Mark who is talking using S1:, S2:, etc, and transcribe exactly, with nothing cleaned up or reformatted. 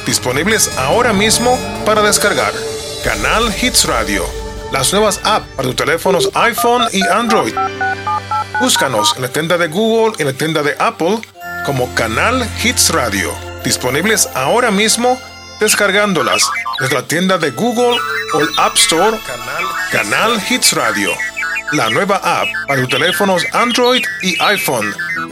S1: disponibles ahora mismo para descargar. Canal Hits Radio, las nuevas apps para tus teléfonos iPhone y Android. Búscanos en la tienda de Google y en la tienda de Apple como Canal Hits Radio, disponibles ahora mismo descargándolas desde la tienda de Google o el App Store. Canal Hits Radio, la nueva app para tus teléfonos Android y iPhone,